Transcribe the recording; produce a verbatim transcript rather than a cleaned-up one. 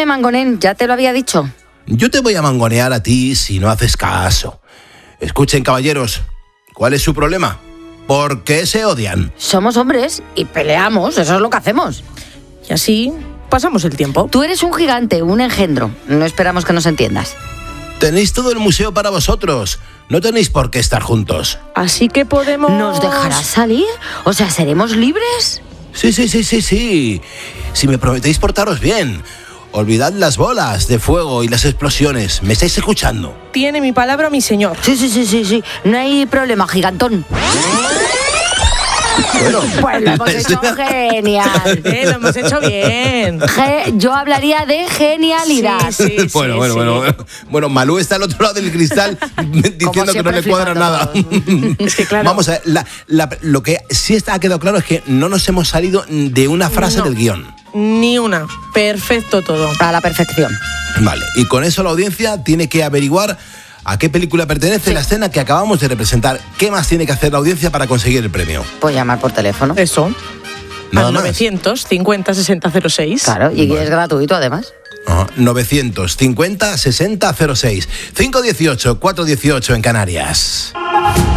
mangoneen, ya te lo había dicho. Yo te voy a mangonear a ti si no haces caso. Escuchen, caballeros, ¿cuál es su problema? ¿Por qué se odian? Somos hombres y peleamos, eso es lo que hacemos. Y así pasamos el tiempo. Tú eres un gigante, un engendro. No esperamos que nos entiendas. Tenéis todo el museo para vosotros. No tenéis por qué estar juntos. Así que podemos... ¿Nos dejarás salir? O sea, ¿seremos libres? Sí, sí, sí, sí, sí. Si me prometéis portaros bien. Olvidad las bolas de fuego y las explosiones. ¿Me estáis escuchando? Tiene mi palabra mi señor. Sí, sí, sí, sí, sí. No hay problema, gigantón. Bueno, pues lo hemos hecho genial. Eh, lo hemos hecho bien. Ge- yo hablaría de genialidad. Sí, sí, bueno, sí, bueno, sí. bueno, bueno. Bueno, Malú está al otro lado del cristal diciendo que no le cuadra nada. Es que claro. Vamos a ver, la, la, lo que sí está, ha quedado claro es que no nos hemos salido de una frase No. del guión. Ni una. Perfecto todo. A la perfección. Vale, y con eso la audiencia tiene que averiguar a qué película pertenece Sí. la escena que acabamos de representar. ¿Qué más tiene que hacer la audiencia para conseguir el premio? Pues llamar por teléfono. Eso. Nada Al más. novecientos cincuenta sesenta cero seis. Claro, y Bueno. es gratuito además. Ajá, novecientos cincuenta sesenta cero seis. cinco dieciocho, cuatro dieciocho en Canarias.